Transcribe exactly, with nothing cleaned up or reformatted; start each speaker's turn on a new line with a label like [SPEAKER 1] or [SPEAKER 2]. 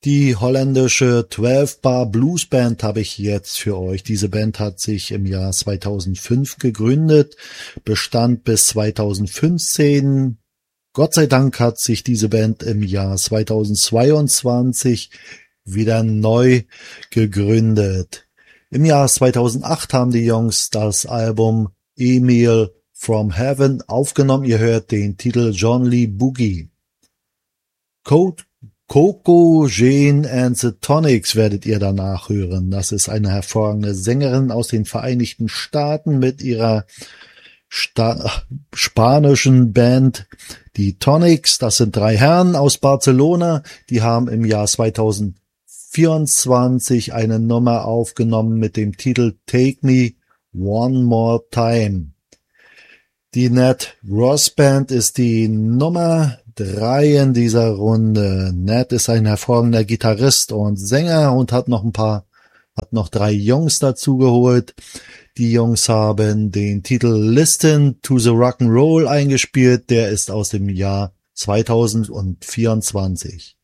[SPEAKER 1] Die holländische zwölf Bar Blues Band habe ich jetzt für euch. Diese Band hat sich im Jahr zweitausendfünf gegründet, bestand bis zweitausendfünfzehn. Gott sei Dank hat sich diese Band im Jahr zweitausendzweiundzwanzig wieder neu gegründet. Im Jahr zweitausendacht haben die Jungs das Album Emil from Heaven aufgenommen. Ihr hört den Titel John Lee Boogie. Code Coco Jane and the Tonics werdet ihr danach hören. Das ist eine hervorragende Sängerin aus den Vereinigten Staaten mit ihrer Sta- spanischen Band, die Tonics. Das sind drei Herren aus Barcelona. Die haben im Jahr zweitausendvierundzwanzig eine Nummer aufgenommen mit dem Titel Take Me One More Time. Die Nat Ross Band ist die Nummer drei in dieser Runde. Nat ist ein hervorragender Gitarrist und Sänger und hat noch ein paar, hat noch drei Jungs dazu geholt. Die Jungs haben den Titel Listen to the Rock'n'Roll eingespielt. Der ist aus dem Jahr zweitausendvierundzwanzig.